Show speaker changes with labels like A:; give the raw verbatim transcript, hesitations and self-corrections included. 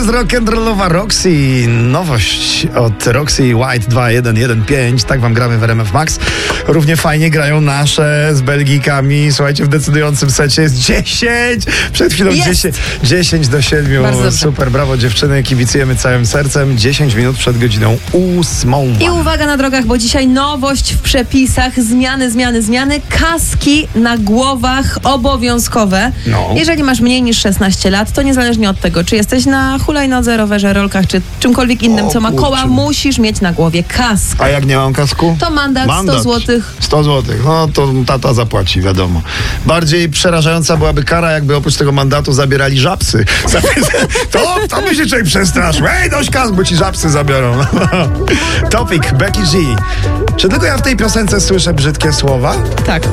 A: jest rock'n'rollowa Roxy. Nowość od Roxy White dwa jeden jeden pięć. Tak wam gramy w R M F Max. Równie fajnie grają nasze z Belgikami. Słuchajcie, w decydującym secie jest dziesięć. Przed chwilą dziesięć, dziesięć do siedmiu. Super, brawo dziewczyny. Kibicujemy całym sercem. dziesięć minut przed godziną ósmą.
B: I uwaga na drogach, bo dzisiaj nowość w przepisach. Zmiany, zmiany, zmiany. Kaski na głowach obowiązkowe.
A: No.
B: Jeżeli masz mniej niż szesnaście lat, to niezależnie od tego, czy jesteś na hulajnodze, rowerze, rolkach, czy czymkolwiek innym,
A: O,
B: co ma
A: kurczę.
B: koła, musisz mieć na głowie kask.
A: A jak nie mam kasku?
B: To mandat,
A: Mandat.
B: sto złotych.
A: sto złotych. No to tata zapłaci, wiadomo. Bardziej przerażająca byłaby kara, jakby oprócz tego mandatu zabierali żabsy. To, to by się człowiek przestraszył. Ej, dość kask, bo ci żabsy zabiorą. Topic, Becky G. Czy tylko ja w tej piosence słyszę brzydkie słowa?
B: Tak.